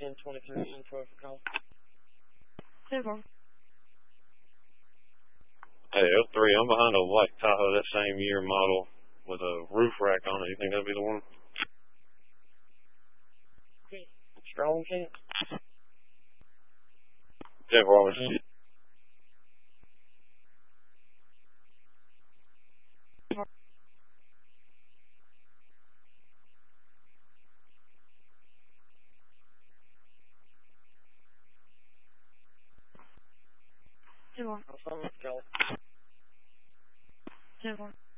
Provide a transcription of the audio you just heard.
1023 info for call. 10-4. Hey, L3, I'm behind a white Tahoe, that same year model, with a roof rack on it. You think that'd be the one? Strong chance? 10-4, Ten-4. 10-4. 10-4.